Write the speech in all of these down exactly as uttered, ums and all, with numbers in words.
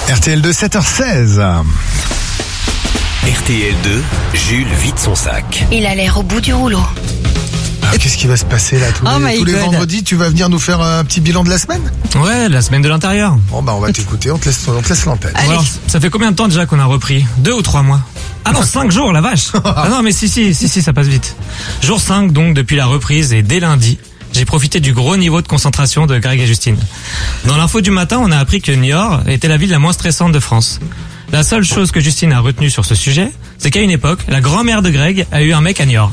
R T L deux, sept heures seize. R T L deux, Jules vide son sac. Il a l'air au bout du rouleau. Ah, qu'est-ce qui va se passer là tous Oh les, my tous les God. vendredis? Tu vas venir nous faire un petit bilan de la semaine? Ouais, la semaine de l'intérieur. Bon bah on va t'écouter, on te laisse, on te laisse l'antenne. Allez. Bon, alors, ça fait combien de temps déjà qu'on a repris? Deux ou trois mois? Ah non, cinq jours, la vache. Ah non, mais si, si, si, si, ça passe vite. Jour cinq, donc, depuis la reprise, et dès lundi, j'ai profité du gros niveau de concentration de Greg et Justine. Dans l'info du matin, on a appris que Niort était la ville la moins stressante de France. La seule chose que Justine a retenue sur ce sujet, c'est qu'à une époque, la grand-mère de Greg a eu un mec à Niort.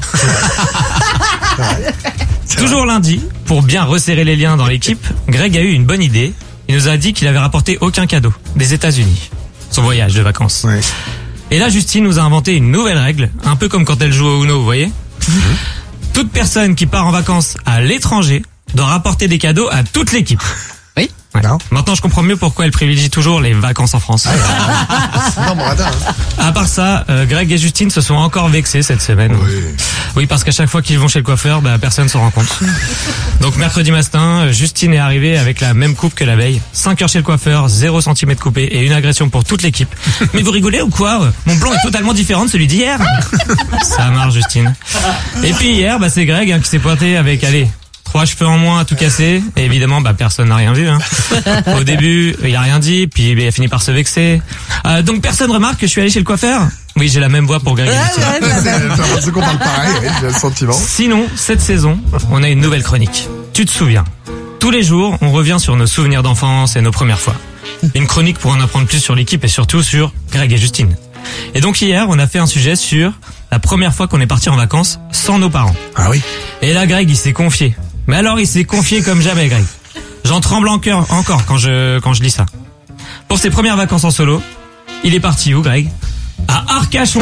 Toujours lundi, pour bien resserrer les liens dans l'équipe, Greg a eu une bonne idée. Il nous a dit qu'il avait rapporté aucun cadeau des États-Unis. Son voyage de vacances. Ouais. Et là, Justine nous a inventé une nouvelle règle, un peu comme quand elle joue au Uno, vous voyez. Toute personne qui part en vacances à l'étranger doit rapporter des cadeaux à toute l'équipe. Oui. Ouais. Non. Maintenant, je comprends mieux pourquoi elle privilégie toujours les vacances en France. Non, bon, attends, hein. À part ça, euh, Greg et Justine se sont encore vexés cette semaine. Oui. Oui, parce qu'à chaque fois qu'ils vont chez le coiffeur, bah, personne s'en rend compte. Donc mercredi matin, euh, Justine est arrivée avec la même coupe que la veille. cinq heures chez le coiffeur, zéro centimètre coupé et une agression pour toute l'équipe. Mais vous rigolez ou quoi? Mon blond est totalement différent de celui d'hier. Ça marche, Justine. Et puis hier, bah, c'est Greg hein, qui s'est pointé avec, allez, trois cheveux en moins à tout casser. Et évidemment, bah, personne n'a rien vu. Hein. Au début, il a rien dit, puis il a fini par se vexer. Euh, donc personne remarque que je suis allé chez le coiffeur? Oui, j'ai la même voix pour Greg et Justine. Ouais, ouais, C'est un peu qu'on parle pareil, oui, j'ai le sentiment. Sinon, cette saison, on a une nouvelle chronique. Tu te souviens? Tous les jours, on revient sur nos souvenirs d'enfance et nos premières fois. Une chronique pour en apprendre plus sur l'équipe et surtout sur Greg et Justine. Et donc hier, on a fait un sujet sur la première fois qu'on est parti en vacances sans nos parents. Ah oui. Et là, Greg, il s'est confié. Mais alors, il s'est confié comme jamais, Greg. J'en tremble en cœur encore quand je quand je lis ça. Pour ses premières vacances en solo, il est parti où, Greg? À Arcachon.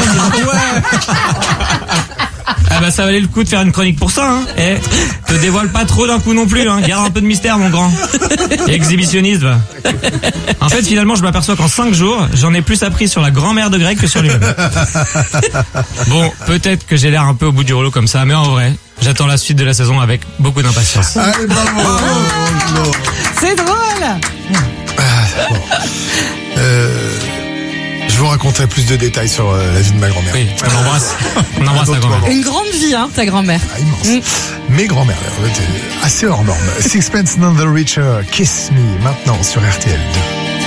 Ah bah ça valait le coup de faire une chronique pour ça, hein. Eh, te dévoile pas trop d'un coup non plus, hein. Garde un peu de mystère, mon grand. Exhibitionniste, va. En fait, finalement, je m'aperçois qu'en cinq jours, j'en ai plus appris sur la grand-mère de Greg que sur lui-même. Bon, peut-être que j'ai l'air un peu au bout du rouleau comme ça, mais en vrai, j'attends la suite de la saison avec beaucoup d'impatience. Allez, bravo. Bravo. C'est drôle. Euh, je vous raconterai plus de détails sur euh, la vie de ma grand-mère. Oui, on embrasse, on embrasse ta D'autres grand-mère. moments. Une grande vie, hein, ta grand-mère. Ah, immense. Mes grand-mères, en fait, assez hors norme. Sixpence None the Richer, Kiss Me, maintenant sur R T L deux.